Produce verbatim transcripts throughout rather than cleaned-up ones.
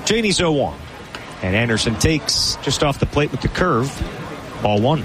Cheney's oh one. And Anderson takes just off the plate with the curve. Ball one.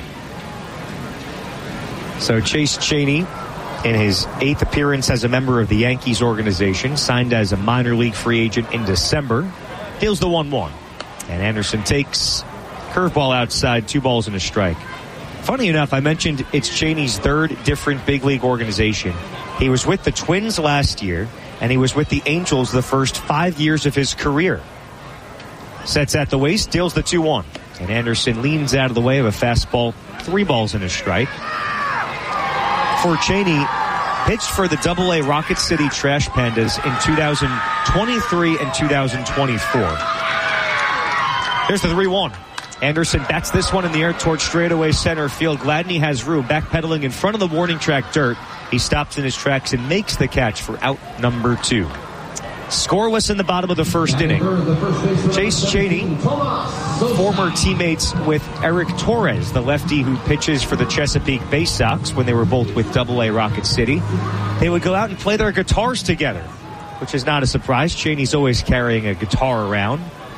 So Chase Cheney, in his eighth appearance as a member of the Yankees organization, signed as a minor league free agent in December, deals the one one. And Anderson takes curveball outside, two balls and a strike. Funny enough, I mentioned it's Cheney's third different big league organization. He was with the Twins last year, and he was with the Angels the first five years of his career. Sets at the waist, deals the two one. And Anderson leans out of the way of a fastball, three balls and a strike. For Cheney, pitched for the double A Rocket City Trash Pandas in two thousand twenty-three and two thousand twenty-four. Here's the three one. Anderson bats this one in the air towards straightaway center field. Gladney has room, backpedaling in front of the warning track dirt. He stops in his tracks and makes the catch for out number two. Scoreless in the bottom of the first inning. Chase Cheney, former teammates with Eric Torres, the lefty who pitches for the Chesapeake Bay Sox when they were both with double A Rocket City. They would go out and play their guitars together, which is not a surprise. Cheney's always carrying a guitar around.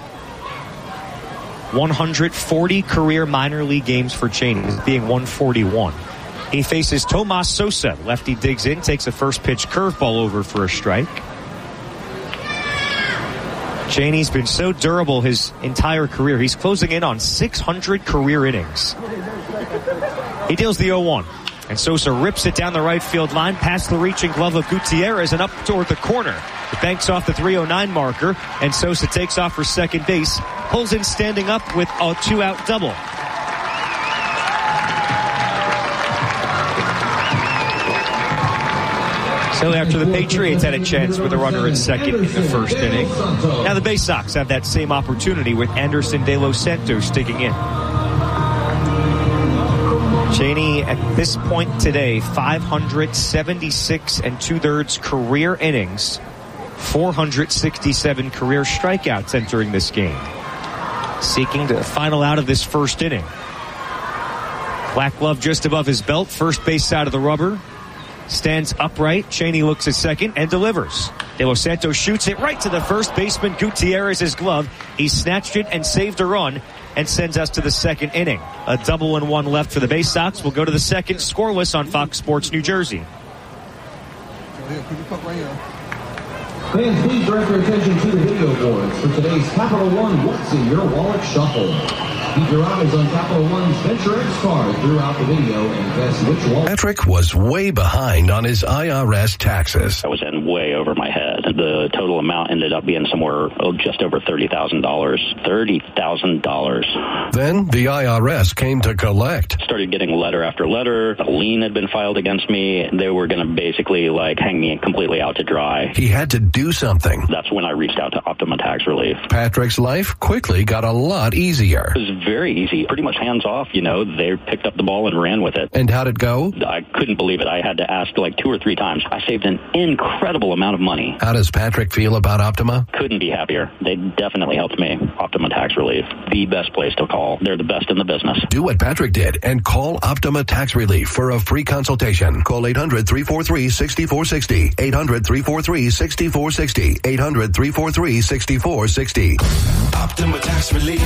one hundred forty career minor league games for Cheney, being one forty-one. He faces Tomas Sosa. Lefty digs in, takes a first pitch curveball over for a strike. Cheney's been so durable his entire career. He's closing in on six hundred career innings. He deals the oh one. And Sosa rips it down the right field line, past the reaching glove of Gutierrez and up toward the corner. It banks off the three oh nine marker, and Sosa takes off for second base, pulls in standing up with a two-out double. So after the Patriots had a chance with a runner at second in the first inning, now the Bay Sox have that same opportunity with Anderson De Los Santos digging in. Cheney, at this point today, five hundred seventy-six and two-thirds career innings, four hundred sixty-seven career strikeouts entering this game. Seeking the final out of this first inning. Black glove just above his belt, first base side of the rubber. Stands upright. Cheney looks at second and delivers. De Los Santos shoots it right to the first baseman, Gutierrez's glove. He snatched it and saved a run and sends us to the second inning. A double and one left for the Bay Sox. We'll go to the second, scoreless on Fox Sports New Jersey. Fans, please direct your attention to the video boards for today's Capital One What's in Your Wallet Shuffle. Keep your eyes on Capital One's Venture X card throughout the video and guess which wallet. Patrick was way behind on his I R S taxes. I was in way over my head. The total amount ended up being somewhere oh, just over thirty thousand dollars. thirty thousand dollars. Then the I R S came to collect. Started getting letter after letter. A lien had been filed against me. They were going to basically like hang me completely out to dry. He had to do something. That's when I reached out to Optima Tax Relief. Patrick's life quickly got a lot easier. It was very easy, pretty much hands off. You know, they picked up the ball and ran with it. And how'd it go? I couldn't believe it. I had to ask like two or three times. I saved an incredible amount of money. How does Patrick feel about Optima? Couldn't be happier. They definitely helped me. Optima Tax Relief, the best place to call. They're the best in the business. Do what Patrick did and call Optima Tax Relief for a free consultation. Call eight hundred, three four three, six four six zero. eight hundred, three four three, six four six zero. eight hundred, three four three, six four six zero. Optima Tax Relief.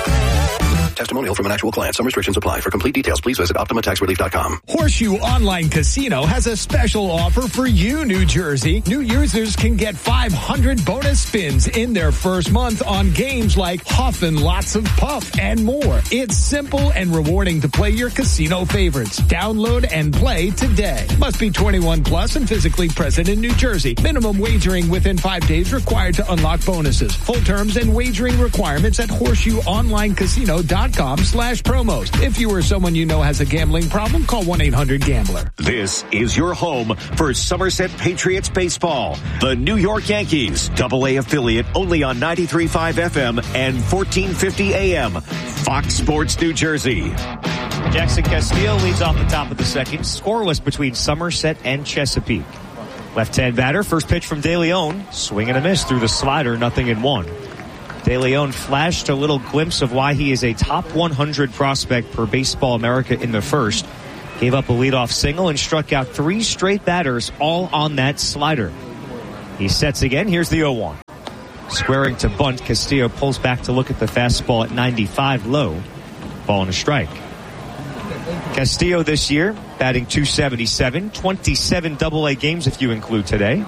Testimonial from an actual client. Some restrictions apply. For complete details, please visit Optima Tax Relief dot com. Horseshoe Online Casino has a special offer for you, New Jersey. New users can get five hundred bonus spins in their first month on games like Huff and Lots of Puff and more. It's simple and rewarding to play your casino favorites. Download and play today. Must be twenty-one plus and physically present in New Jersey. Minimum wagering within five days required to unlock bonuses. Full terms and wagering requirements at horseshoe online casino dot com slash promos. If you or someone you know has a gambling problem, call one eight hundred gambler. This is your home for Somerset Patriots baseball. The New York Yankees, double A affiliate, only on ninety-three point five F M and fourteen fifty A M. Fox Sports New Jersey. Jackson Castillo leads off the top of the second. Scoreless between Somerset and Chesapeake. Left-hand batter, first pitch from De Leon. Swing and a miss through the slider, nothing in one. De Leon flashed a little glimpse of why he is a top one hundred prospect per Baseball America in the first. Gave up a leadoff single and struck out three straight batters, all on that slider. He sets again. Here's the oh one. Squaring to bunt, Castillo pulls back to look at the fastball at ninety-five low. Ball and a strike. Castillo this year batting two seventy-seven, twenty-seven double A games if you include today.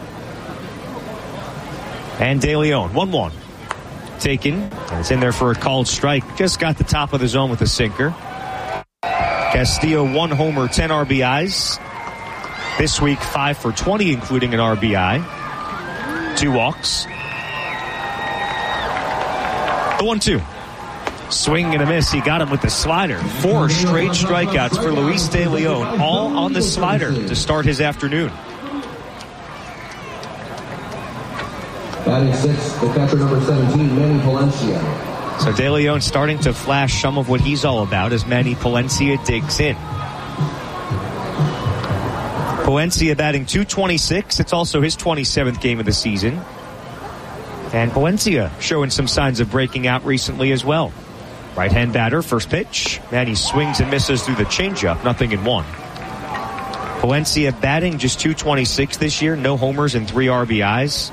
And De Leon, one one. Taken, and it's in there for a called strike. Just got the top of the zone with a sinker. Castillo, one homer, ten R B Is. This week, five for twenty, including an R B I. Two walks. The one two. Swing and a miss. He got him with the slider. Four straight strikeouts for Luis De Leon, all on the slider to start his afternoon. Batting sixth, the catcher number seventeen, Manny Palencia. So De Leon starting to flash some of what he's all about as Manny Palencia digs in. Palencia batting two twenty-six. It's also his twenty-seventh game of the season. And Palencia showing some signs of breaking out recently as well. Right-hand batter, first pitch. Manny swings and misses through the changeup. Nothing in one. Palencia batting just two twenty-six this year. No homers and three R B Is.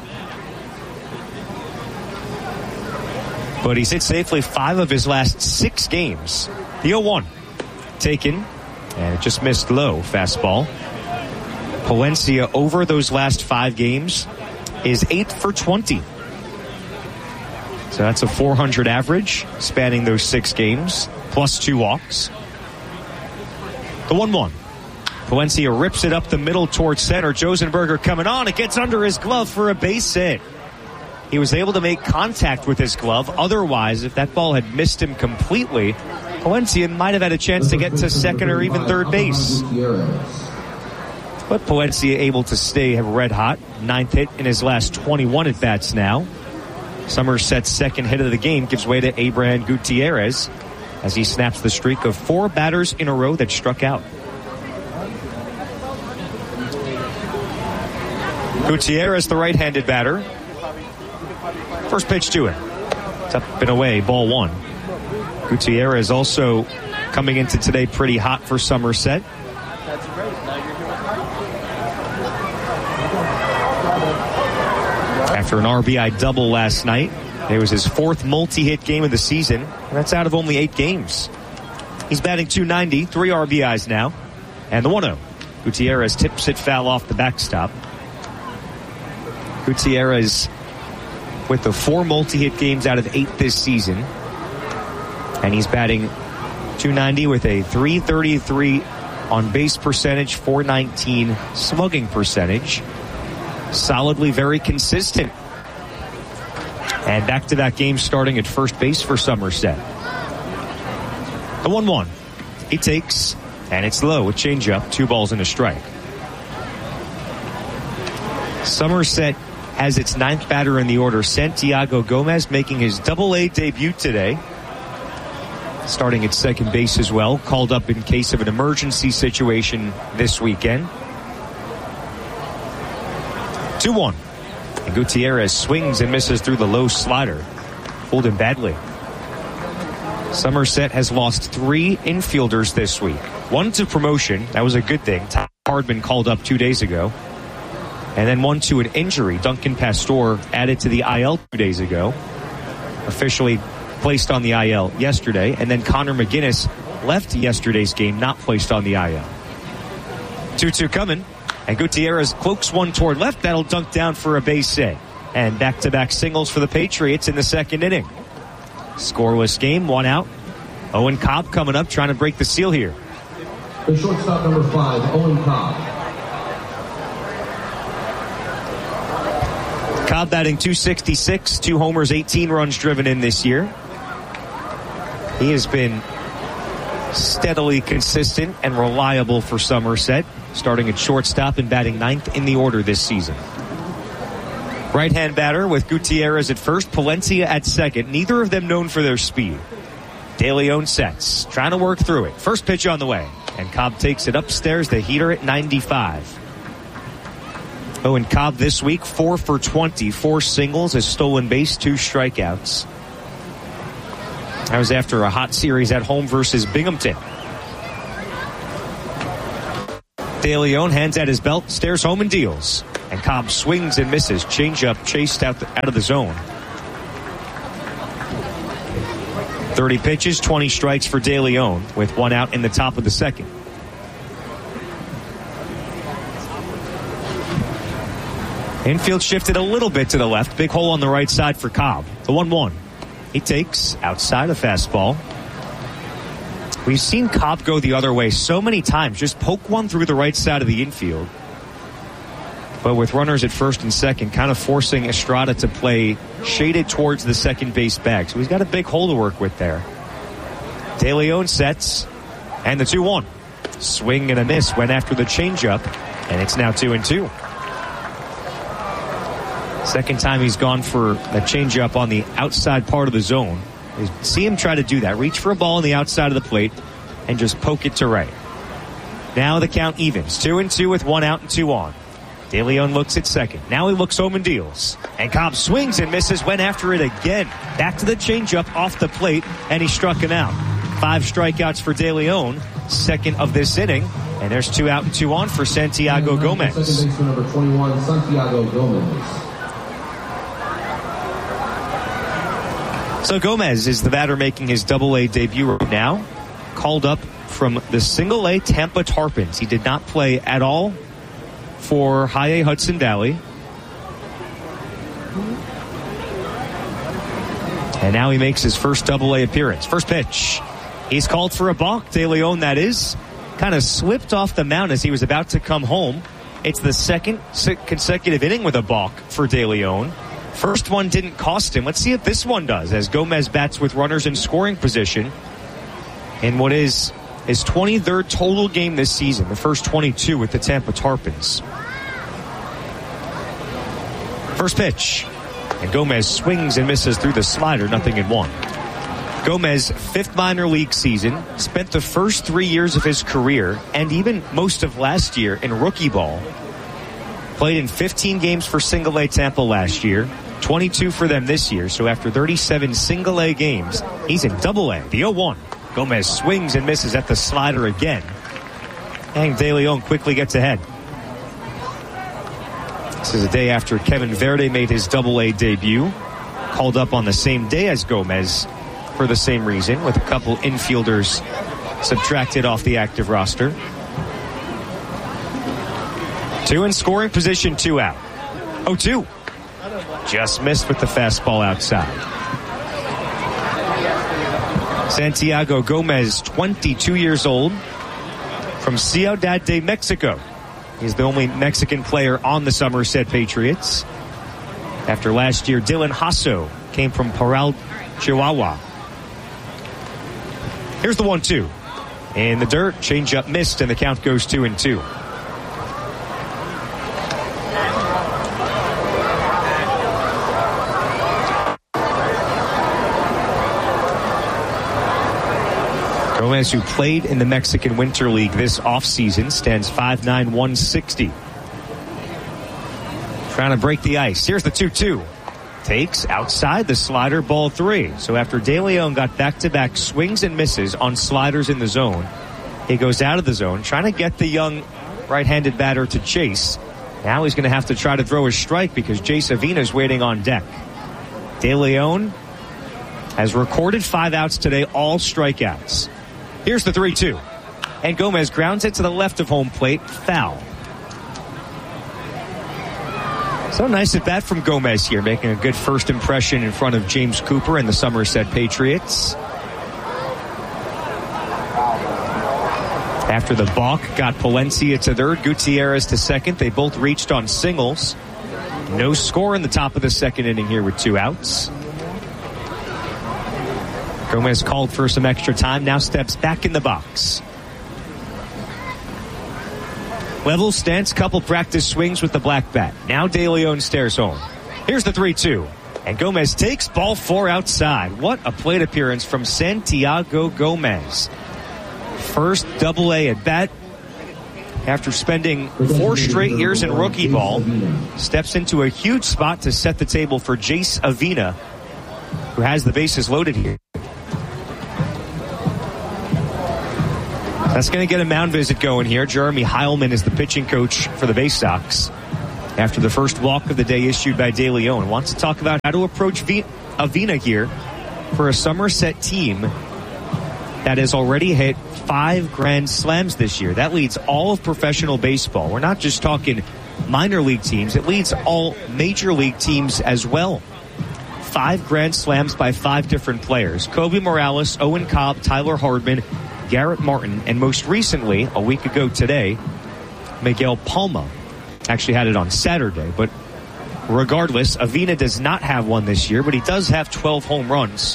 But he's hit safely five of his last six games. The oh one. Taken. And it just missed low. Fastball. Palencia over those last five games is eight for twenty. So that's a four hundred average spanning those six games. Plus two walks. The one one. Palencia rips it up the middle towards center. Josenberger coming on. It gets under his glove for a base hit. He was able to make contact with his glove. Otherwise, if that ball had missed him completely, Palencia might have had a chance to get to second or even third base. But Palencia able to stay red hot. Ninth hit in his last twenty-one at-bats now. Somerset's second hit of the game gives way to Abraham Gutierrez as he snaps the streak of four batters in a row that struck out. Gutierrez, the right-handed batter. First pitch to him. It's up and away, ball one. Gutierrez also coming into today pretty hot for Somerset. After an R B I double last night, it was his fourth multi-hit game of the season, and that's out of only eight games. He's batting two ninety, three R B Is now, and the one oh. Gutierrez tips it foul off the backstop. Gutierrez with the four multi-hit games out of eight this season. And he's batting two ninety with a three thirty-three on base percentage, four nineteen slugging percentage. Solidly very consistent. And back-to-back games starting at first base for Somerset. The one one. He takes, and it's low, a changeup, two balls and a strike. Somerset has its ninth batter in the order, Santiago Gomez, making his double-A debut today. Starting at second base as well, called up in case of an emergency situation this weekend. two one. And Gutierrez swings and misses through the low slider. Fooled him badly. Somerset has lost three infielders this week. One to promotion. That was a good thing. Ty Hardman called up two days ago. And then one to an injury. Duncan Pastor added to the I L two days ago. Officially placed on the I L yesterday. And then Connor McGinnis left yesterday's game, not placed on the I L. two two coming. And Gutierrez cloaks one toward left. That'll dunk down for a base hit. And back-to-back singles for the Patriots in the second inning. Scoreless game, one out. Owen Cobb coming up, trying to break the seal here. The shortstop number five, Owen Cobb. Cobb batting two sixty-six, two homers, eighteen runs driven in this year. He has been steadily consistent and reliable for Somerset, starting at shortstop and batting ninth in the order this season. Right-hand batter with Gutierrez at first, Palencia at second. Neither of them known for their speed. De Leon sets, trying to work through it. First pitch on the way, and Cobb takes it upstairs, the heater at ninety-five. Owen Cobb this week, four for twenty, four singles, a stolen base, two strikeouts. That was after a hot series at home versus Binghamton. De Leon hands at his belt, stares home and deals. And Cobb swings and misses. Changeup chased out, the, out of the zone. thirty pitches, twenty strikes for De Leon with one out in the top of the second. Infield shifted a little bit to the left. Big hole on the right side for Cobb. The one one. He takes outside a fastball. We've seen Cobb go the other way so many times. Just poke one through the right side of the infield. But with runners at first and second, kind of forcing Estrada to play shaded towards the second base bag. So he's got a big hole to work with there. De Leon sets. And the two one. Swing and a miss. Went after the changeup. And it's now two and two. Second time he's gone for a changeup on the outside part of the zone. You see him try to do that. Reach for a ball on the outside of the plate and just poke it to right. Now the count evens. Two and two with one out and two on. De Leon looks at second. Now he looks home and deals. And Cobb swings and misses. Went after it again. Back to the changeup off the plate, and he struck him out. Five strikeouts for De Leon. Second of this inning. And there's two out and two on for Santiago Gomez. Second baseman number twenty-one, Santiago Gomez. So Gomez is the batter making his double-A debut right now. Called up from the single-A Tampa Tarpons. He did not play at all for high-A Hudson Valley. And now he makes his first double-A appearance. First pitch. He's called for a balk. De Leon, that is. Kind of slipped off the mound as he was about to come home. It's the second consecutive inning with a balk for De Leon. First one didn't cost him. Let's see if this one does as Gomez bats with runners in scoring position in what is his twenty-third total game this season, the first twenty-two with the Tampa Tarpons. First pitch. And Gomez swings and misses through the slider, nothing in one. Gomez, fifth minor league season, spent the first three years of his career and even most of last year in rookie ball. Played in fifteen games for single-A Tampa last year, twenty-two for them this year. So after thirty-seven single-A games, he's in double-A. The oh one. Gomez swings and misses at the slider again. And De Leon quickly gets ahead. This is a day after Kevin Verde made his double-A debut. Called up on the same day as Gomez for the same reason, with a couple infielders subtracted off the active roster. Two in scoring position, two out. oh two. Just missed with the fastball outside. Santiago Gomez, twenty-two years old, from Ciudad de Mexico. He's the only Mexican player on the Somerset Patriots. After last year, Dylan Hasso came from Parral, Chihuahua. Here's the one two. In the dirt, changeup missed, and the count goes two and two. Gomez, who played in the Mexican Winter League this offseason, stands five nine, one sixty. Trying to break the ice. Here's the two two. Takes outside the slider, ball three. So after De Leon got back-to-back swings and misses on sliders in the zone, he goes out of the zone, trying to get the young right-handed batter to chase. Now he's going to have to try to throw a strike because Jace Avina is waiting on deck. De Leon has recorded five outs today, all strikeouts. Here's the three two. And Gomez grounds it to the left of home plate. Foul. So nice at bat from Gomez here, making a good first impression in front of James Cooper and the Somerset Patriots. After the balk, got Palencia to third, Gutierrez to second. They both reached on singles. No score in the top of the second inning here with two outs. Gomez called for some extra time, now steps back in the box. Level stance, couple practice swings with the black bat. Now De Leon stares home. Here's the three two. And Gomez takes ball four outside. What a plate appearance from Santiago Gomez. First double-A at bat after spending four straight years in rookie ball. Steps into a huge spot to set the table for Jace Avina, who has the bases loaded here. That's going to get a mound visit going here. Jeremy Heilman is the pitching coach for the Bay Sox. after the first walk of the day issued by De Leon. Wants to talk about how to approach v- Avina here for a Somerset team that has already hit five Grand Slams this year. That leads all of professional baseball. We're not just talking minor league teams. It leads all major league teams as well. Five Grand Slams by five different players. Kobe Morales, Owen Cobb, Tyler Hardman, Garrett Martin, and most recently, a week ago today, Miguel Palma. Actually had it on Saturday, but regardless, Avina does not have one this year, but he does have twelve home runs.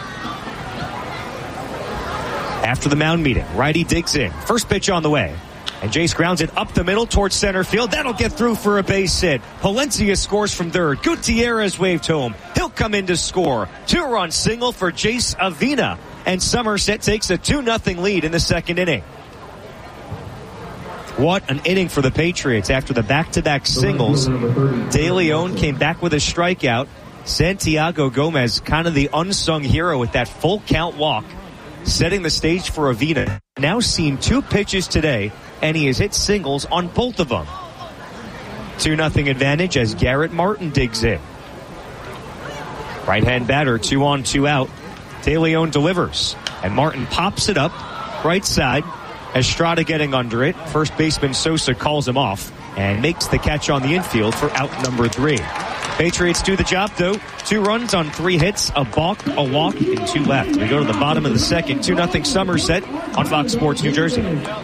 After the mound meeting, righty digs in. First pitch on the way. And Jace grounds it up the middle towards center field. That'll get through for a base hit. Palencia scores from third. Gutierrez waved home. He'll come in to score. Two-run single for Jace Avina. And Somerset takes a two nothing lead in the second inning. What an inning for the Patriots after the back-to-back singles. De Leon came back with a strikeout. Santiago Gomez, kind of the unsung hero with that full count walk, setting the stage for Avina. Now seen two pitches today, and he has hit singles on both of them. two nothing advantage as Garrett Martin digs in. Right-hand batter, two on, two out. De Leon delivers, and Martin pops it up right side. Estrada getting under it. First baseman Sosa calls him off and makes the catch on the infield for out number three. Patriots do the job, though. Two runs on three hits, a balk, a walk, and two left. We go to the bottom of the second. two nothing Somerset on Fox Sports New Jersey.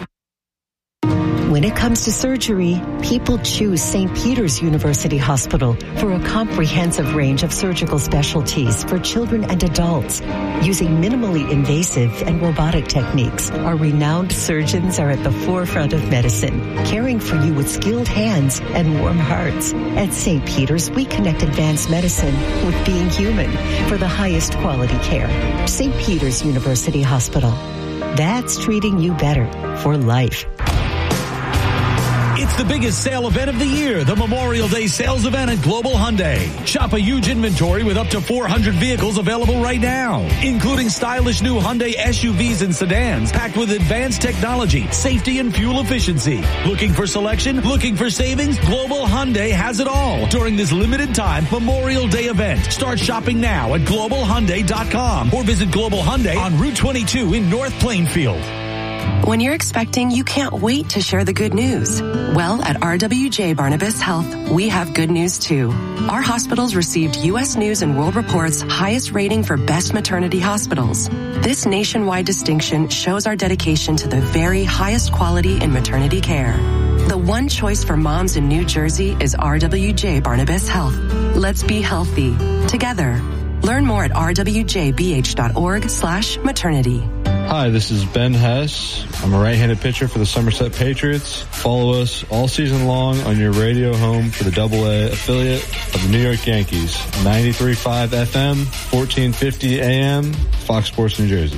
When it comes to surgery, people choose Saint Peter's University Hospital for a comprehensive range of surgical specialties for children and adults. Using minimally invasive and robotic techniques, our renowned surgeons are at the forefront of medicine, caring for you with skilled hands and warm hearts. At Saint Peter's, we connect advanced medicine with being human for the highest quality care. Saint Peter's University Hospital. That's treating you better for life. It's the biggest sale event of the year, the Memorial Day sales event at Global Hyundai. Shop a huge inventory with up to four hundred vehicles available right now, including stylish new Hyundai S U Vs and sedans packed with advanced technology, safety, and fuel efficiency. Looking for selection? Looking for savings? Global Hyundai has it all during this limited time Memorial Day event. Start shopping now at global hyundai dot com or visit Global Hyundai on Route twenty-two in North Plainfield. When you're expecting, you can't wait to share the good news. Well, at R W J Barnabas Health, we have good news too. Our hospitals received U S News and World Report's highest rating for best maternity hospitals. This nationwide distinction shows our dedication to the very highest quality in maternity care. The one choice for moms in New Jersey is R W J Barnabas Health. Let's be healthy together. Learn more at r w j b h dot org slash maternity. Hi, this is Ben Hess. I'm a right-handed pitcher for the Somerset Patriots. Follow us all season long on your radio home for the Double A affiliate of the New York Yankees. ninety-three point five F M, fourteen fifty A M, Fox Sports New Jersey.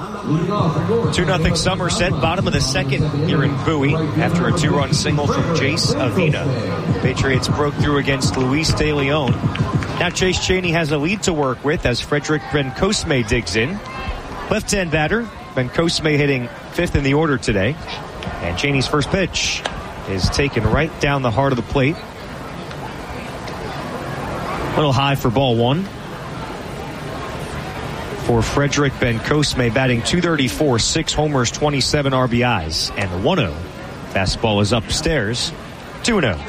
two nothing Somerset, bottom of the second here in Bowie after a two-run single from Jace Avina. Patriots broke through against Luis De Leon. Now Chase Cheney has a lead to work with as Frederick Ben-Cosme digs in. Left-hand batter, Ben-Cosme hitting fifth in the order today. And Cheney's first pitch is taken right down the heart of the plate. A little high for ball one. For Frederick Ben-Cosme, batting two thirty-four, six homers, twenty-seven R B Is. And the one oh. Fastball is upstairs, two oh.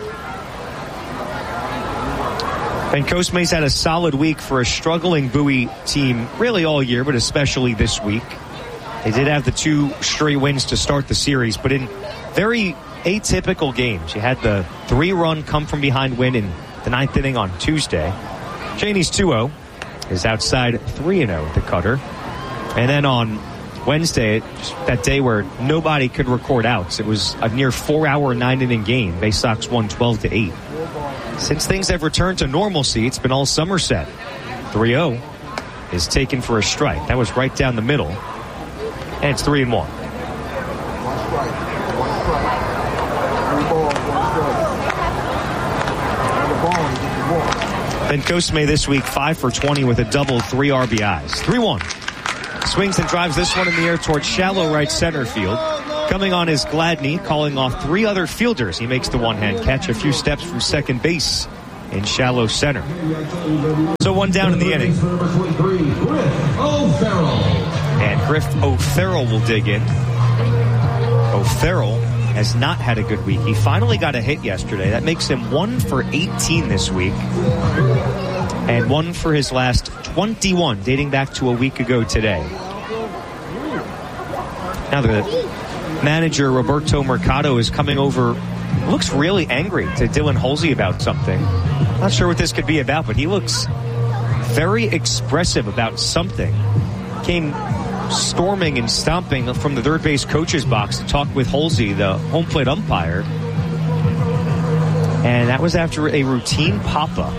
Ben-Cosme's had a solid week for a struggling Bowie team really all year, but especially this week. They did have the two straight wins to start the series, but in very atypical games. You had the three-run come-from-behind win in the ninth inning on Tuesday. Cheney's two oh is outside three oh with the cutter. And then on Wednesday, that day where nobody could record outs, it was a near four-hour, nine-inning game. Bay Sox won twelve to eight. Since things have returned to normalcy, it's been all Somerset. three oh is taken for a strike. That was right down the middle. And it's three and one. Ben-Cosme this week, five for twenty with a double, three R B Is. three one. Swings and drives this one in the air towards shallow right center field. Coming on is Gladney, calling off three other fielders. He makes the one-hand catch a few steps from second base in shallow center. So one down in the inning. And Griff O'Farrell will dig in. O'Farrell has not had a good week. He finally got a hit yesterday. That makes him one for eighteen this week. And one for his last twenty-one, dating back to a week ago today. Now the manager, Roberto Mercado, is coming over, looks really angry to Dylan Halsey about something. Not sure what this could be about, but he looks very expressive about something. Came storming and stomping from the third base coach's box to talk with Halsey, the home plate umpire. And that was after a routine pop-up.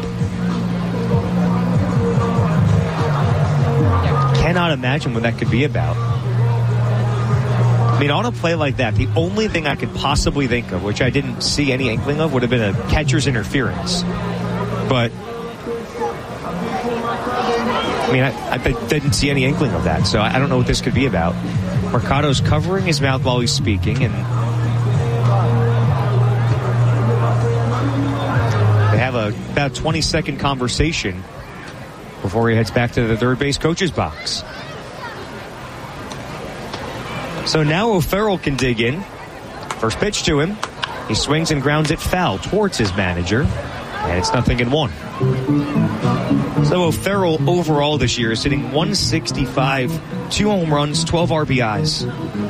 Cannot imagine what that could be about. I mean, on a play like that, the only thing I could possibly think of, which I didn't see any inkling of, would have been a catcher's interference. But, I mean, I, I didn't see any inkling of that, so I don't know what this could be about. Mercado's covering his mouth while he's speaking, and they have a about twenty-second conversation before he heads back to the third base coach's box. So now O'Farrell can dig in. First pitch to him. He swings and grounds it foul towards his manager. And it's nothing in one. So O'Farrell overall this year is hitting one sixty-five, two home runs, twelve R B Is.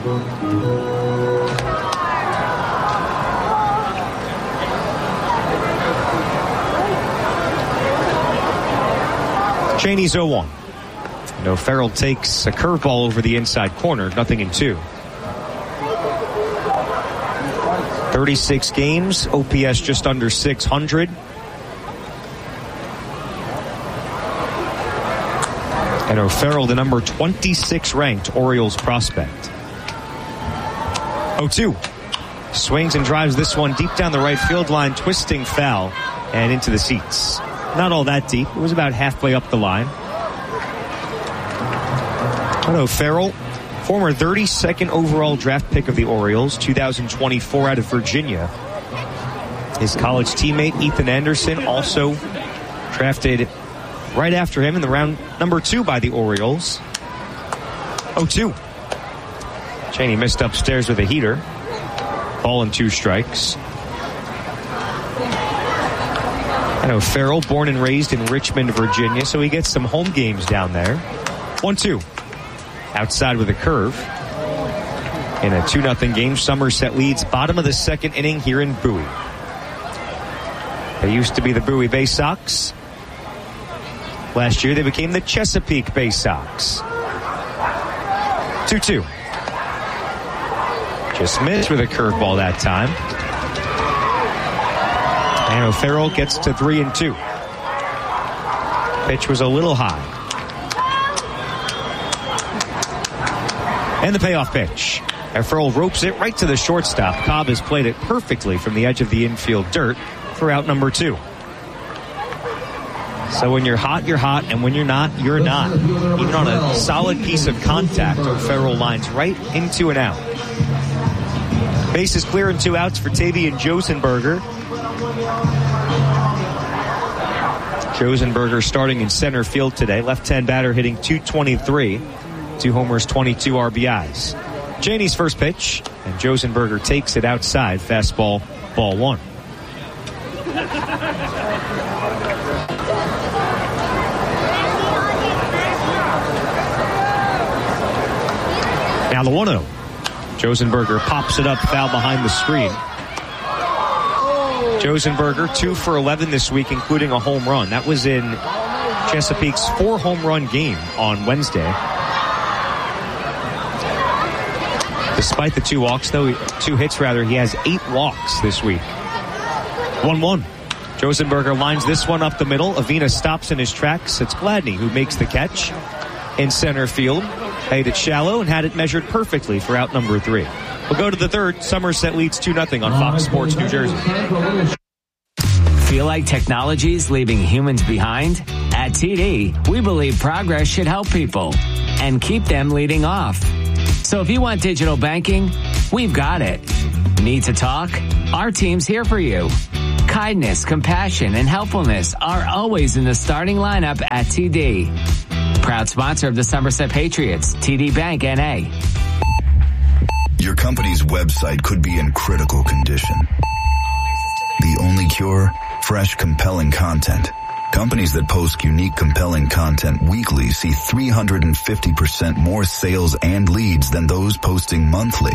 Cheney's oh one. And O'Farrell takes a curveball over the inside corner, nothing in two. thirty-six games, O P S just under six hundred. And O'Farrell, the number twenty-six ranked Orioles prospect. oh two. Swings and drives this one deep down the right field line, twisting foul and into the seats. Not all that deep. It was about halfway up the line. But O'Farrell, former thirty-second overall draft pick of the Orioles, two thousand twenty-four out of Virginia. His college teammate Ethan Anderson also drafted right after him in the round number two by the Orioles. oh two. Cheney missed upstairs with a heater. Ball and two strikes. And O'Farrell, born and raised in Richmond, Virginia, so he gets some home games down there. one two. Outside with a curve. In a two nothing game, Somerset leads bottom of the second inning here in Bowie. They used to be the Bowie Bay Sox. Last year, they became the Chesapeake Bay Sox. two two. Just missed with a curveball that time. And O'Farrell gets to three and two. Pitch was a little high. And the payoff pitch. O'Farrell ropes it right to the shortstop. Cobb has played it perfectly from the edge of the infield dirt for out number two. So when you're hot, you're hot, and when you're not, you're not. Even on a solid piece of contact, O'Farrell lines right into an out. Base is clear and two outs for Tavian Josenberger. Josenberger starting in center field today. Left-hand batter hitting two twenty-three. Two homers, twenty-two R B Is. Cheney's first pitch, and Josenberger takes it outside. Fastball, ball one. Now the one oh. Josenberger pops it up, foul behind the screen. Josenberger, two for eleven this week, including a home run. That was in Chesapeake's four home run game on Wednesday. Despite the two walks, though, two hits rather, he has eight walks this week. one one. Josenberger lines this one up the middle. Avina stops in his tracks. It's Gladney who makes the catch in center field. Made it shallow and had it measured perfectly for out number three. We'll go to the third. Somerset leads two nothing on Fox Sports New Jersey. Feel like technology's leaving humans behind? At T D, we believe progress should help people and keep them leading off. So if you want digital banking, We've got it. Need to talk? Our team's here for you. Kindness, compassion, and helpfulness are always in the starting lineup at T D. Proud sponsor of the Somerset Patriots, T D Bank N A. Your company's website could be in critical condition. The only cure? Fresh, compelling content. Companies that post unique, compelling content weekly see three hundred fifty percent more sales and leads than those posting monthly.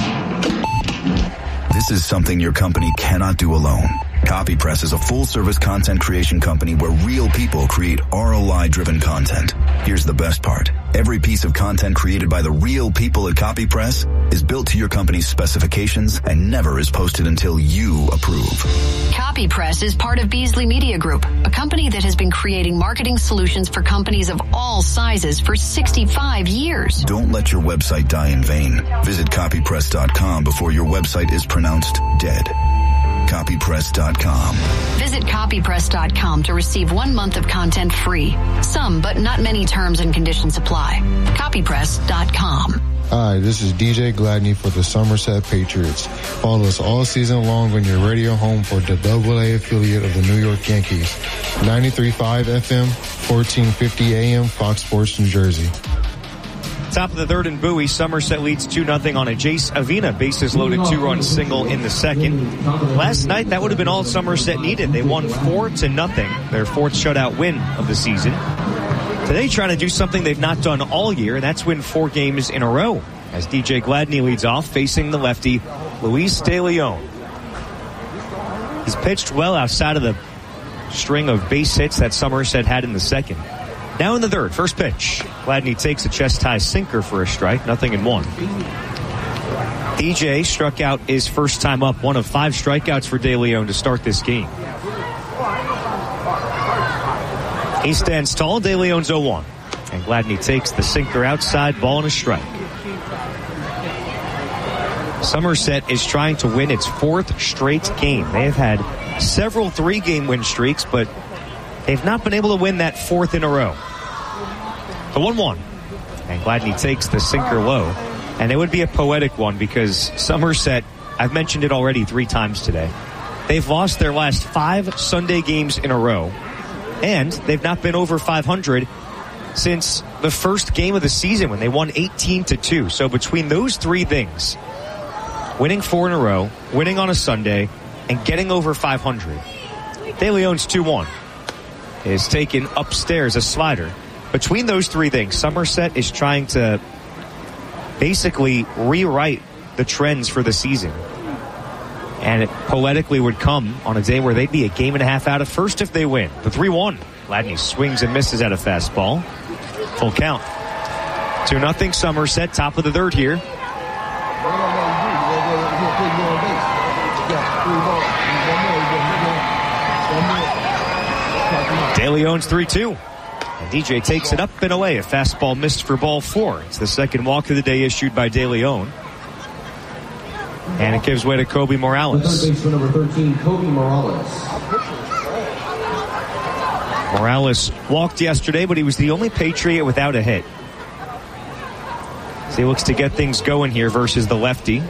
This is something your company cannot do alone. CopyPress is a full-service content creation company where real people create R O I-driven content. Here's the best part. Every piece of content created by the real people at CopyPress is built to your company's specifications and never is posted until you approve. CopyPress is part of Beasley Media Group, a company that has been creating marketing solutions for companies of all sizes for sixty-five years. Don't let your website die in vain. Visit copypress dot com before your website is pronounced dead. copypress dot com. Visit copypress dot com to receive one month of content free. Some, but not many terms and conditions apply. copypress dot com. Hi, this is D J Gladney for the Somerset Patriots. Follow us all season long on your radio home for the double A affiliate of the New York Yankees. ninety-three point five F M, fourteen fifty A M, Fox Sports, New Jersey. Top of the third in Bowie, Somerset leads two nothing on a Jace Avina bases loaded two-run single in the second. Last night, that would have been all Somerset needed. They won four to nothing, their fourth shutout win of the season. Today, trying to do something they've not done all year, and that's win four games in a row. As D J Gladney leads off, facing the lefty, Luis De Leon. He's pitched well outside of the string of base hits that Somerset had in the second. Now in the third, first pitch. Gladney takes a chest-high sinker for a strike, nothing in one. D J struck out his first time up, one of five strikeouts for De Leon to start this game. He stands tall, De Leon's oh one. And Gladney takes the sinker outside, ball and a strike. Somerset is trying to win its fourth straight game. They have had several three-game win streaks, but they've not been able to win that fourth in a row. The one one. And Gladney takes the sinker low. And it would be a poetic one because Somerset, I've mentioned it already three times today, they've lost their last five Sunday games in a row. And they've not been over five hundred since the first game of the season when they won eighteen to two. So between those three things, winning four in a row, winning on a Sunday, and getting over five hundred, De Leon's two one is taken upstairs, a slider. Between those three things, Somerset is trying to basically rewrite the trends for the season. And it poetically would come on a day where they'd be a game and a half out of first if they win. The three one. Gladney swings and misses at a fastball. Full count. two nothing Somerset, top of the third here. De Leon's three two. And D J takes it up and away. A fastball missed for ball four. It's the second walk of the day issued by De Leon. And it gives way to Kobe Morales. The third baseman, number thirteen, Kobe Morales. Morales walked yesterday, but he was the only Patriot without a hit. So he looks to get things going here versus the lefty.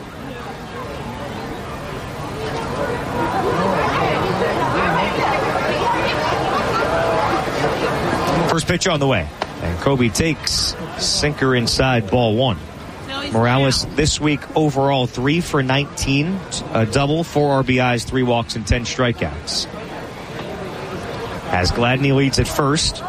First pitch on the way. And Kobe takes sinker inside, ball one. Morales this week overall three for nineteen, a double, four R B Is, three walks, and ten strikeouts. As Gladney leads at first,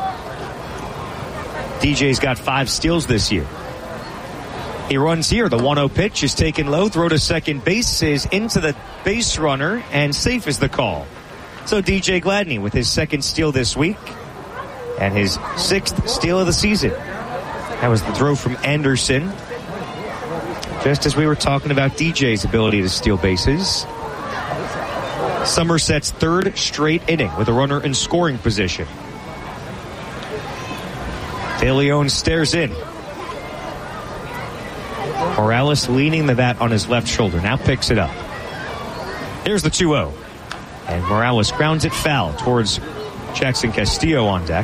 D J's got five steals this year. He runs here. The one oh pitch is taken low. Throw to second base is into the base runner, and safe is the call. So D J Gladney with his second steal this week and his sixth steal of the season. That was the throw from Anderson. Just as we were talking about D J's ability to steal bases. Somerset's third straight inning with a runner in scoring position. De Leon stares in. Morales leaning the bat on his left shoulder. Now picks it up. Here's the two oh. And Morales grounds it foul towards Jackson Castillo on deck.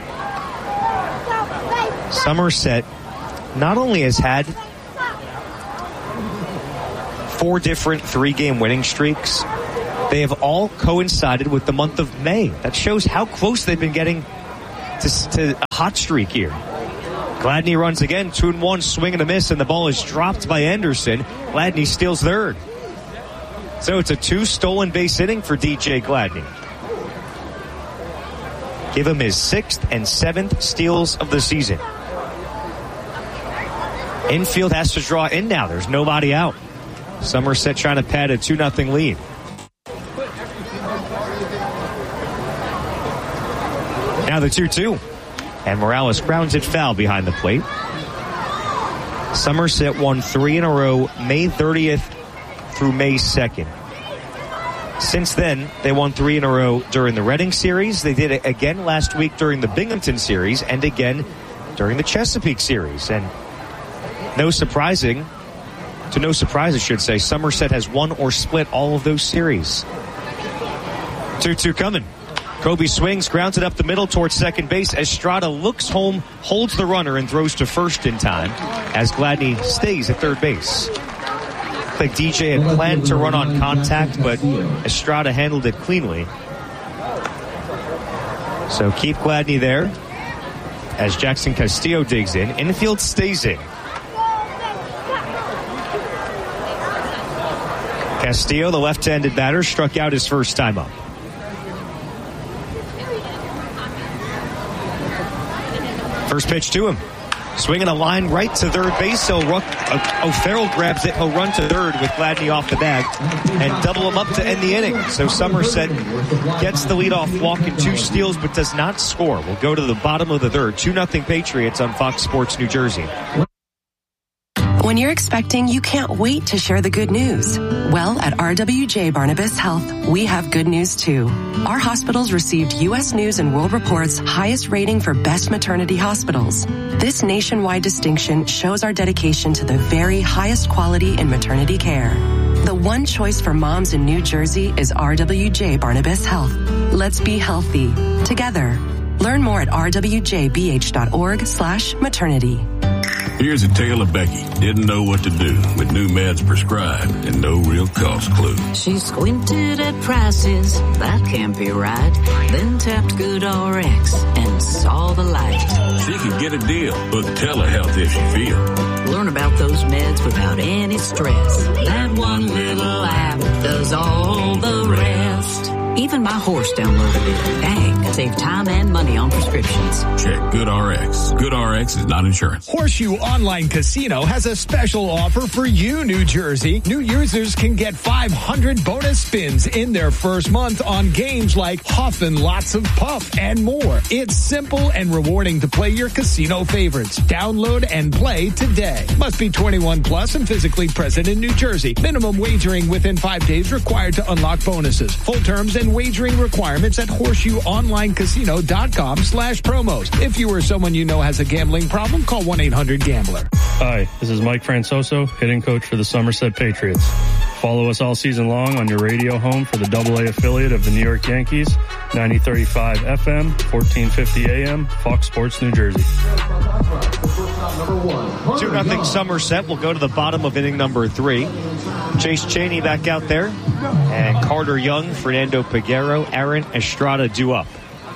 Somerset not only has had four different three-game winning streaks. They have all coincided with the month of May. That shows how close they've been getting to, to a hot streak here. Gladney runs again, two and one, swing and a miss, and the ball is dropped by Anderson. Gladney steals third. So it's a two stolen base inning for D J Gladney. Give him his sixth and seventh steals of the season. Infield has to draw in now. There's nobody out. Somerset trying to pad a two nothing lead. Now the two two. And Morales grounds it foul behind the plate. Somerset won three in a row, May thirtieth through May second. Since then, they won three in a row during the Reading series. They did it again last week during the Binghamton series and again during the Chesapeake series. And no surprising, to no surprise, I should say, Somerset has won or split all of those series. two two coming. Kobe swings, grounds it up the middle towards second base. Estrada looks home, holds the runner, and throws to first in time as Gladney stays at third base. I think D J had planned to run on contact, but Estrada handled it cleanly. So keep Gladney there as Jackson Castillo digs in. Infield stays in. Castillo, the left-handed batter, struck out his first time up. First pitch to him. Swinging a line right to third base. So O'Farrell grabs it. He'll run to third with Gladney off the bag and double him up to end the inning. So Somerset gets the leadoff walk and two steals but does not score. We'll go to the bottom of the third. two nothing Patriots on Fox Sports New Jersey. When you're expecting, you can't wait to share the good news. Well, at R W J Barnabas Health, we have good news too. Our hospitals received U S News and World Report's highest rating for best maternity hospitals. This nationwide distinction shows our dedication to the very highest quality in maternity care. The one choice for moms in New Jersey is R W J Barnabas Health. Let's be healthy together. Learn more at r w j b h dot org slash maternity. Here's a tale of Becky. Didn't know what to do with new meds prescribed and no real cost clue. She squinted at prices, that can't be right. Then tapped GoodRx and saw the light. She could get a deal, book telehealth if she feels. Learn about those meds without any stress. That one little app does all the rest. Even my horse downloaded it. Dang, save time and money on prescriptions. Check GoodRx. GoodRx is not insurance. Horseshoe Online Casino has a special offer for you, New Jersey. New users can get five hundred bonus spins in their first month on games like Huff and Lots of Puff and more. It's simple and rewarding to play your casino favorites. Download and play today. Must be twenty-one plus and physically present in New Jersey. Minimum wagering within five days required to unlock bonuses. Full terms and wagering requirements at horseshoe online casino dot com slash promos. If you or someone you know has a gambling problem, call one eight hundred gambler. Hi, this is Mike Francoso, hitting coach for the Somerset Patriots. Follow us all season long on your radio home for the double A affiliate of the New York Yankees, ninety thirty-five F M, fourteen fifty A M, Fox Sports New Jersey. two nothing Somerset. We'll go to the bottom of inning number three. Chase Cheney back out there. And Carter Young, Fernando Peguero, Aaron Estrada due up.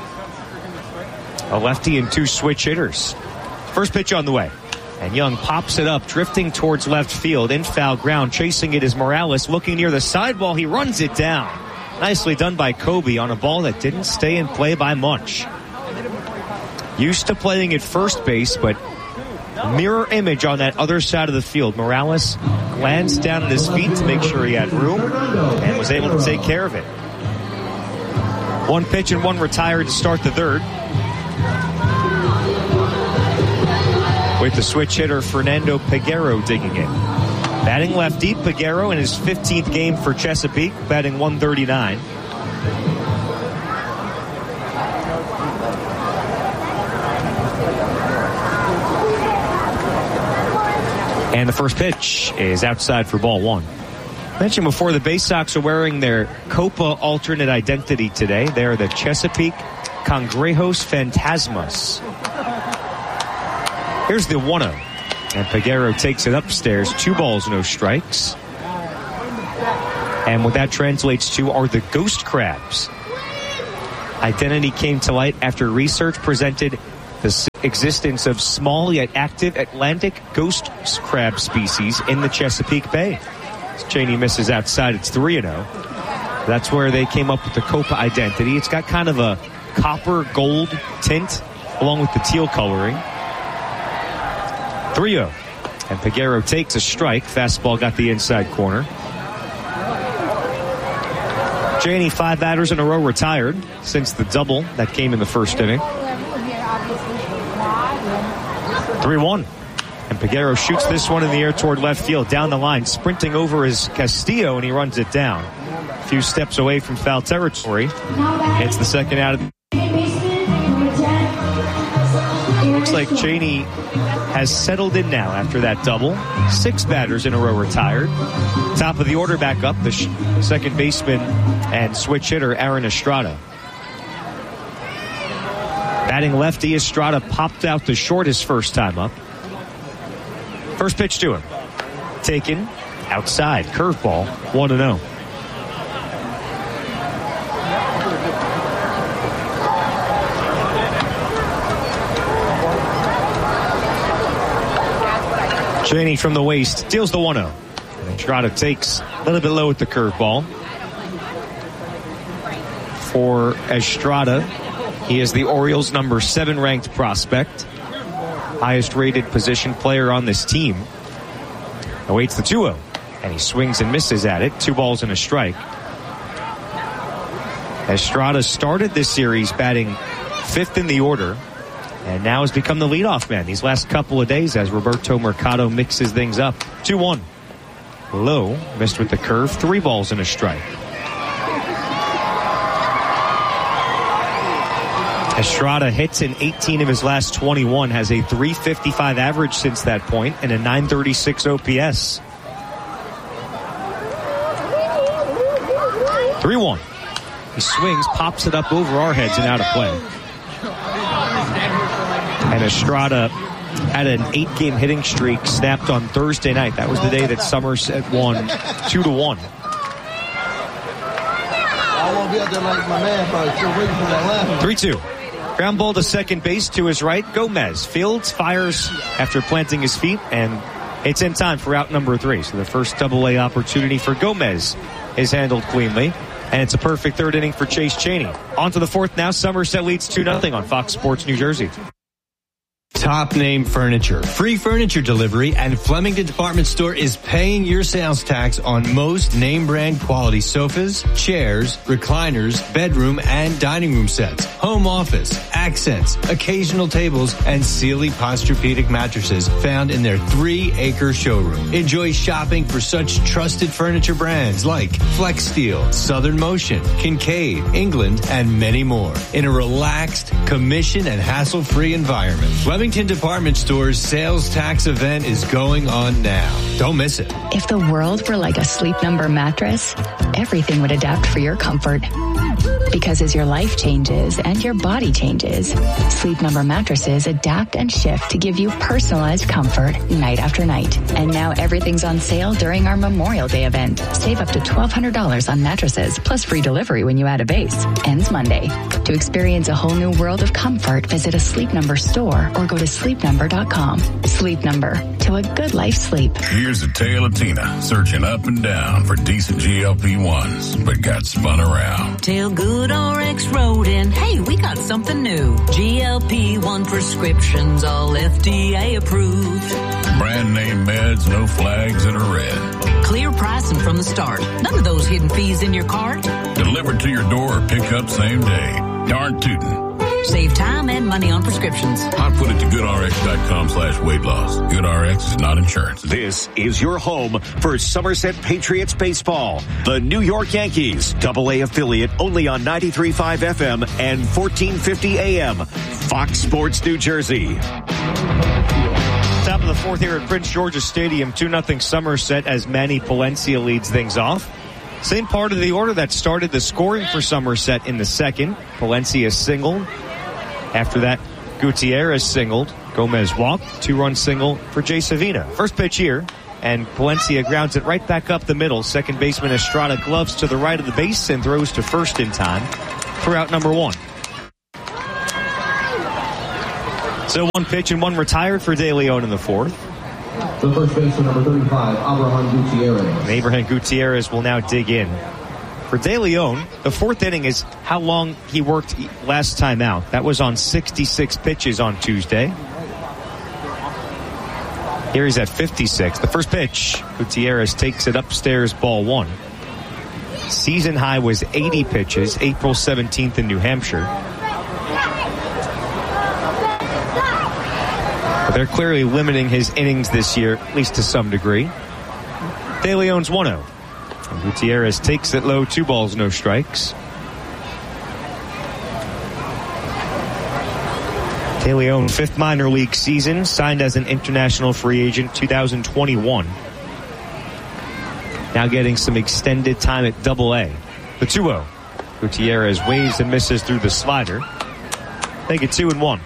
A lefty and two switch hitters. First pitch on the way. And Young pops it up, drifting towards left field. In foul ground, chasing it is Morales. Looking near the sidewall, he runs it down. Nicely done by Kobe on a ball that didn't stay in play by Munch. Used to playing at first base, but mirror image on that other side of the field. Morales glanced down at his feet to make sure he had room and was able to take care of it. One pitch and one retired to start the third. With the switch hitter Fernando Peguero digging in. Batting lefty, Peguero in his fifteenth game for Chesapeake, batting one thirty-nine. And the first pitch is outside for ball one. Mentioned before, the Bay Sox are wearing their Copa alternate identity today. They're the Chesapeake Cangrejos Fantasmas. Here's the one oh. And Peguero takes it upstairs. Two balls, no strikes. And what that translates to are the ghost crabs. Identity came to light after research presented the existence of small yet active Atlantic ghost crab species in the Chesapeake Bay. Cheney misses outside. It's three and oh. That's where they came up with the Copa identity. It's got kind of a copper gold tint along with the teal coloring. three oh. And Peguero takes a strike. Fastball got the inside corner. Cheney, five batters in a row retired since the double that came in the first inning. three one. And Peguero shoots this one in the air toward left field. Down the line, sprinting over is Castillo, and he runs it down. A few steps away from foul territory. It's the second out of the... Looks like Cheney has settled in now after that double. Six batters in a row retired. Top of the order back up, the sh- second baseman and switch hitter, Aaron Estrada. Batting lefty, Estrada popped out the short his first time up. First pitch to him. Taken outside. Curveball. one and oh. Cheney from the waist deals the one oh. Estrada takes a little bit low with the curveball. For Estrada, he is the Orioles' number seven ranked prospect. Highest rated position player on this team. Awaits the two oh. And he swings and misses at it. Two balls and a strike. Estrada started this series batting fifth in the order. And now has become the leadoff man these last couple of days as Roberto Mercado mixes things up. two one. Low, missed with the curve. Three balls and a strike. Estrada hits in eighteen of his last twenty-one, has a three fifty-five average since that point, and a nine thirty-six O P S. three one. He swings, pops it up over our heads and out of play. And Estrada had an eight-game hitting streak snapped on Thursday night. That was the day that Somerset won two to one. I won't be out there like my man, probably still waiting for that last. three two. Ground ball to second base to his right. Gomez fields, fires after planting his feet, and it's in time for out number three. So the first double-A opportunity for Gomez is handled cleanly, and it's a perfect third inning for Chase Cheney. On to the fourth now. Somerset leads two nothing on Fox Sports New Jersey. Top Name Furniture. Free furniture delivery, and Flemington Department Store is paying your sales tax on most name brand quality sofas, chairs, recliners, bedroom and dining room sets, home office, accents, occasional tables, and Sealy Posturepedic mattresses found in their three acre showroom. Enjoy shopping for such trusted furniture brands like Flex Steel, Southern Motion, Kincaid, England, and many more in a relaxed, commission and hassle-free environment. Flemington Department Store's sales tax event is going on now. Don't miss it. If the world were like a Sleep Number mattress, everything would adapt for your comfort. Because as your life changes and your body changes, Sleep Number mattresses adapt and shift to give you personalized comfort night after night. And now everything's on sale during our Memorial Day event. Save up to twelve hundred dollars on mattresses plus free delivery when you add a base. Ends Monday. To experience a whole new world of comfort, visit a Sleep Number store or go to sleep number dot com. Sleep Number. To a good life sleep. Here's a tale of Tina searching up and down for decent G L P ones, but got spun around. Tell Good R X Rodin, hey, we got something new. G L P one prescriptions, all F D A approved. Brand name meds, no flags that are red. Clear pricing from the start. None of those hidden fees in your cart. Delivered to your door or pick up same day. Darn tootin'. Save time and money on prescriptions. I put it to goodrx.com slash weight loss. GoodRx is not insurance. This is your home for Somerset Patriots baseball. The New York Yankees, double A affiliate, only on ninety-three point five F M and fourteen fifty A M. Fox Sports New Jersey. Top of the fourth here at Prince George's Stadium, two nothing Somerset as Manny Palencia leads things off. Same part of the order that started the scoring for Somerset in the second. Palencia singled. After that, Gutierrez singled. Gomez walked. Two-run single for Jay Savina. First pitch here and Palencia grounds it right back up the middle. Second baseman Estrada gloves to the right of the base and throws to first in time for out number one. So one pitch and one retired for De Leon in the fourth. The first baseman, number thirty-five, Abraham Gutierrez. Abraham Gutierrez will now dig in. For De Leon, the fourth inning is how long he worked last time out. That was on sixty-six pitches on Tuesday. Here he's at fifty-six. The first pitch, Gutierrez takes it upstairs, ball one. Season high was eighty pitches, April seventeenth in New Hampshire. But they're clearly limiting his innings this year, at least to some degree. De Leon's one oh. And Gutierrez takes it low, two balls, no strikes. De Leon, fifth minor league season, signed as an international free agent two thousand twenty-one. Now getting some extended time at Double A. The two oh. Gutierrez waves and misses through the slider. Make it two and one.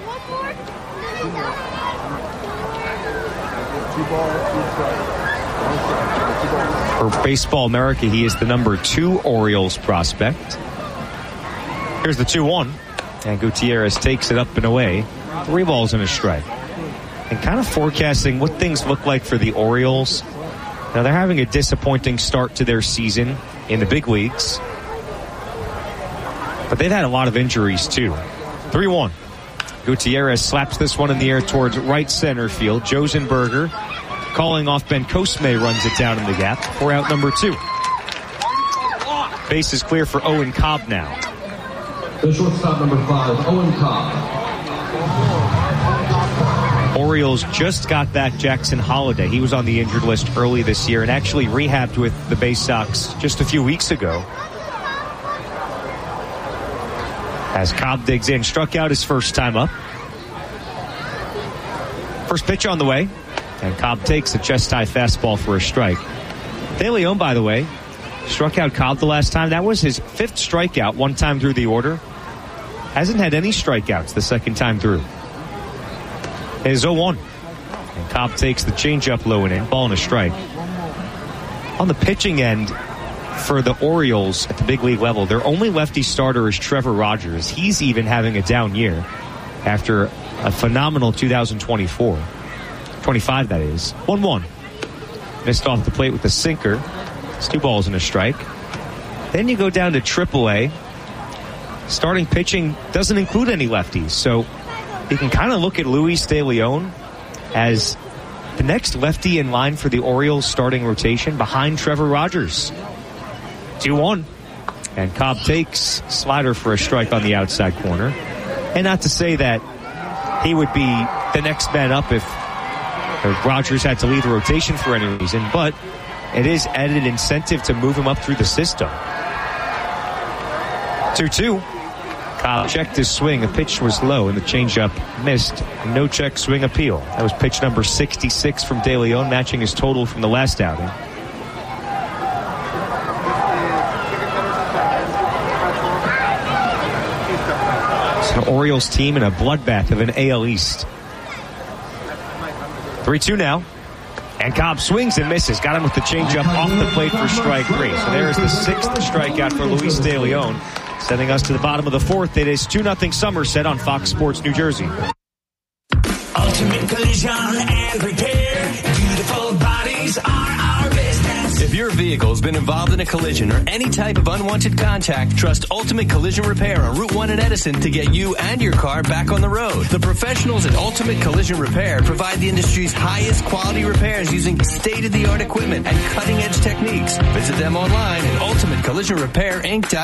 For Baseball America, he is the number two Orioles prospect. Here's the two one. And Gutierrez takes it up and away. Three balls and a strike. And kind of forecasting what things look like for the Orioles. Now, they're having a disappointing start to their season in the big leagues. But they've had a lot of injuries, too. three one. Gutierrez slaps this one in the air towards right center field. Josenberger, calling off Ben Cosme, runs it down in the gap for out number two. Base is clear for Owen Cobb now. The shortstop, number five, Owen Cobb. Orioles just got back Jackson Holliday. He was on the injured list early this year and actually rehabbed with the Bay Sox just a few weeks ago. As Cobb digs in, struck out his first time up. First pitch on the way, and Cobb takes a chest-high fastball for a strike. De Leon, by the way, struck out Cobb the last time. That was his fifth strikeout, one time through the order. Hasn't had any strikeouts the second time through. It is oh one. And Cobb takes the changeup low and in, ball and a strike. On the pitching end, for the Orioles at the big league level, their only lefty starter is Trevor Rogers. He's even having a down year after a phenomenal two thousand twenty-four. twenty-five, that is. one one. Missed off the plate with a sinker. It's two balls and a strike. Then you go down to triple A. Starting pitching doesn't include any lefties, so you can kind of look at Luis De Leon as the next lefty in line for the Orioles starting rotation behind Trevor Rogers. two one. And Cobb takes slider for a strike on the outside corner. And not to say that he would be the next man up if Rogers had to leave the rotation for any reason, but it is added incentive to move him up through the system. two two. Cobb checked his swing. The pitch was low and the changeup missed. No check swing appeal. That was pitch number sixty-six from De Leon, matching his total from the last outing. It's an Orioles team in a bloodbath of an A L East. three two now. And Cobb swings and misses. Got him with the changeup off the plate for strike three. So there's the sixth strikeout for Luis De Leon. Sending us to the bottom of the fourth. It is two nothing Somerset on Fox Sports New Jersey. Ultimate Collision and Repair. Beautiful bodies are our business. If your vehicle has been involved in a collision or any type of unwanted contact, trust Ultimate Collision Repair on Route one in Edison to get you and your car back on the road. The professionals at Ultimate Collision Repair provide the industry's highest quality repairs using state-of-the-art equipment and cutting-edge techniques. Visit them online at ultimate collision repair inc dot com.